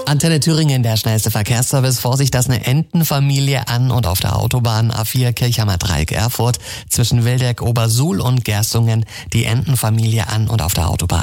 Antenne Thüringen, der schnellste Verkehrsservice. Vorsicht, dass eine Entenfamilie an und auf der Autobahn A4 Kirchheimer Dreieck Erfurt zwischen Wildeck, Obersuhl und Gerstungen die Entenfamilie an und auf der Autobahn.